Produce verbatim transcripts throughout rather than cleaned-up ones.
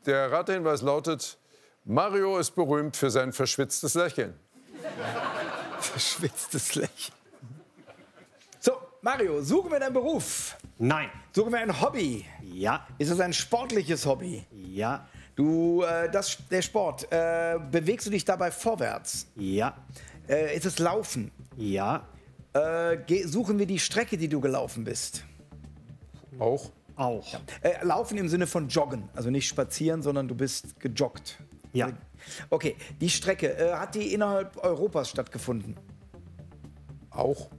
Der Ratehinweis lautet, Mario ist berühmt für sein verschwitztes Lächeln. Verschwitztes Lächeln. So, Mario, suchen wir deinen Beruf? Nein. Suchen wir ein Hobby? Ja. Ist es ein sportliches Hobby? Ja. Du, äh, das, der Sport, äh, bewegst du dich dabei vorwärts? Ja. Äh, ist es Laufen? Ja. Äh, geh, suchen wir die Strecke, die du gelaufen bist? Auch? Auch. Äh, laufen im Sinne von joggen, also nicht spazieren, sondern du bist gejoggt. Ja. Okay, die Strecke, äh, hat die innerhalb Europas stattgefunden? Auch?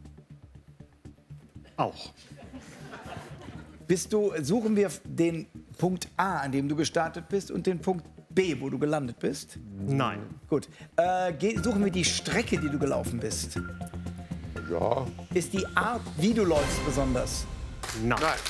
Auch. Bist du, suchen wir den Punkt A, an dem du gestartet bist, und den Punkt B, wo du gelandet bist? Nein. Gut. Äh, geh, suchen wir die Strecke, die du gelaufen bist? Ja. Ist die Art, wie du läufst, besonders? Nein. Nein.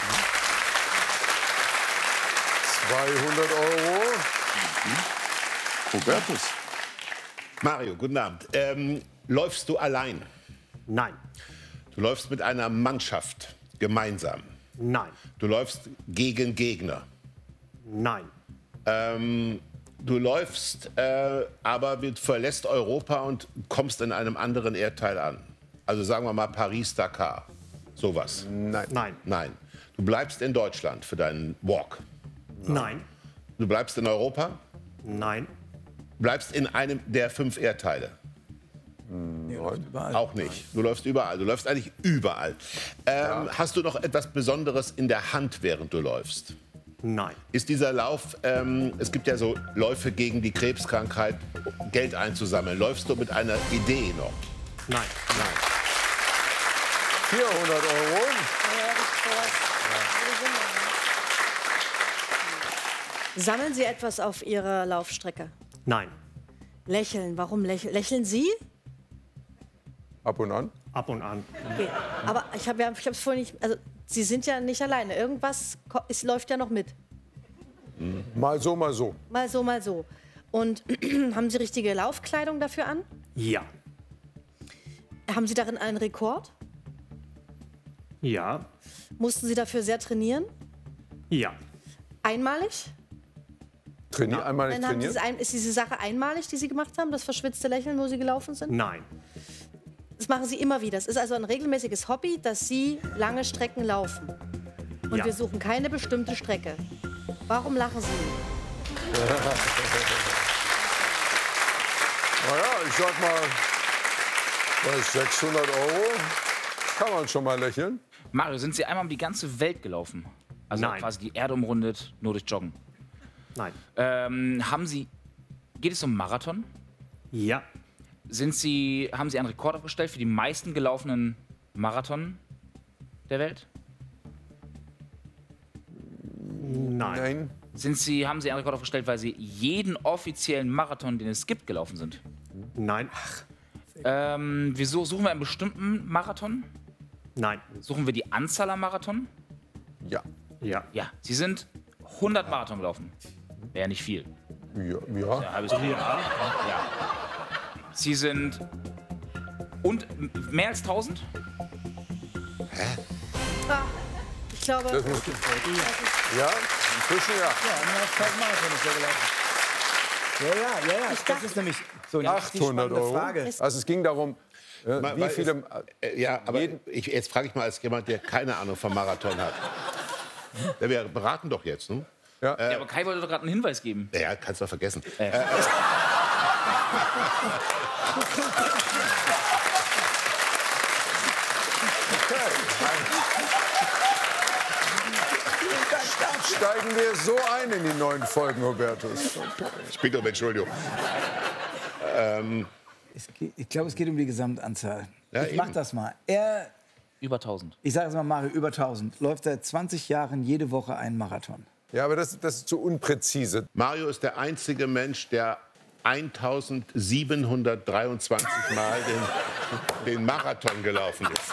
zweihundert Euro. Hubertus. Mario, guten Abend. Ähm, läufst du allein? Nein. Du läufst mit einer Mannschaft gemeinsam. Nein. Du läufst gegen Gegner. Nein. Ähm, du läufst, äh, aber du verlässt Europa und kommst in einem anderen Erdteil an. Also sagen wir mal Paris-Dakar. Sowas. Nein. Nein. Nein. Du bleibst in Deutschland für deinen Walk. Nein. Du bleibst in Europa. Nein. Bleibst in einem der fünf Erdteile. Überall. Auch nicht. Du läufst überall. Du läufst eigentlich überall. Ähm, Hast du noch etwas Besonderes in der Hand, während du läufst? Nein. Ist dieser Lauf, ähm, es gibt ja so Läufe gegen die Krebskrankheit, Geld einzusammeln. Läufst du mit einer Idee noch? Nein. Nein. vierhundert Euro. Sammeln Sie etwas auf Ihrer Laufstrecke? Nein. Lächeln. Warum lächeln? Lächeln Sie? Ab und an. Ab und an. Okay. Aber ich habe ja, ich habe es vorhin nicht. Also Sie sind ja nicht alleine. Irgendwas ko- es läuft ja noch mit. Mal so, mal so. Mal so, mal so. Und haben Sie richtige Laufkleidung dafür an? Ja. Haben Sie darin einen Rekord? Ja. Mussten Sie dafür sehr trainieren? Ja. Einmalig? Trainier, einmal nicht Dann haben trainiert. diese ein, ist diese Sache einmalig, die Sie gemacht haben, das verschwitzte Lächeln, wo Sie gelaufen sind? Nein. Das machen Sie immer wieder. Es ist also ein regelmäßiges Hobby, dass Sie lange Strecken laufen. Und Ja. wir suchen keine bestimmte Strecke. Warum lachen Sie? Naja, ich sag mal, bei sechshundert Euro kann man schon mal lächeln. Mario, sind Sie einmal um die ganze Welt gelaufen? Also Nein. quasi die Erde umrundet, nur durch Joggen. Nein. Ähm, haben Sie, geht es um Marathon? Ja. Sind Sie, haben Sie einen Rekord aufgestellt für die meisten gelaufenen Marathon der Welt? Nein. Nein. Sind Sie, haben Sie einen Rekord aufgestellt, weil Sie jeden offiziellen Marathon, den es gibt, gelaufen sind? Nein. Ähm, wieso suchen wir einen bestimmten Marathon? Nein. Suchen wir die Anzahl am Marathon? Ja. Ja. Ja, Sie sind hundert Marathon gelaufen. Wäre nicht viel. Ja. ja. Ein halbes Jahr. Ja. Sie sind und m- mehr als tausend? Ah, ich glaube, Das muss, ja, inzwischen ja. Ja, ja, ja, ja. Das dachte- ist nämlich so eine richtig achthundert spannende Euro. Frage. Also es ging darum, äh, Weil- wie weil viele... Es, äh, ja, aber jeden- ich, jetzt frage ich mal als jemand, der keine Ahnung vom Marathon hat. Ja, wir beraten doch jetzt, ne? Ja, aber Kai wollte doch gerade einen Hinweis geben. Ja, kannst du vergessen. Äh. Steigen wir so ein in die neuen Folgen, Hubertus. Ich bitte um Entschuldigung. Es geht, ich glaube, es geht um die Gesamtanzahl. Ja, ich mach eben. das mal. Er, Über tausend. ich sage es mal, Mario, über tausend, läuft seit zwanzig Jahren jede Woche einen Marathon. Ja, aber das, das ist zu unpräzise. Mario ist der einzige Mensch, der eintausendsiebenhundertdreiundzwanzig Mal den, den Marathon gelaufen ist.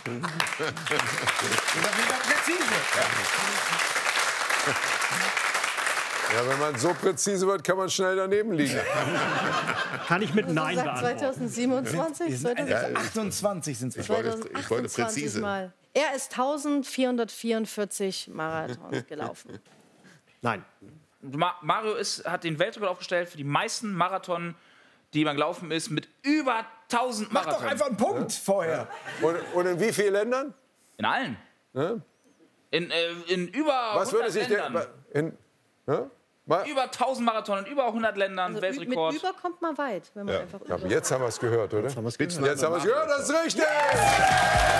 Ja, wenn man so präzise wird, kann man schnell daneben liegen. Kann ich mit Nein sagt beantworten. zweitausendsiebenundzwanzig, zweitausend- achtundzwölf sind es. Ich wollte, ich wollte zweitausendachtundzwanzig präzise. Mal. Er ist eintausendvierhundertvierundvierzig Marathons gelaufen. Nein. Ma Mario ist, hat den Weltrekord aufgestellt für die meisten Marathon, die man gelaufen ist, mit über tausend Mach Marathon. doch einfach einen Punkt vorher. Und, und in wie vielen Ländern? In allen. Ja? In, äh, in über Was würde hundert sich der... Ländern. In, ja? Mal, Über tausend Marathon in über hundert Ländern, Also Weltrekord. mit über kommt man weit, wenn man Ja. einfach aber über. jetzt haben wir es gehört, oder? Haben wir's gehört. Jetzt haben wir es gehört, das ist richtig!